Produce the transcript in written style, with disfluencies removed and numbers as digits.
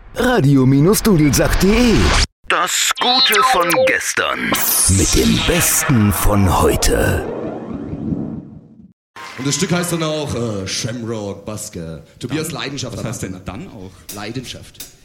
Radio-Dudelsack.de. Das Gute von gestern mit dem Besten von heute. Und das Stück heißt dann auch Shamrock Basker. Tobias Leidenschaft. Was heißt denn dann auch? Leidenschaft.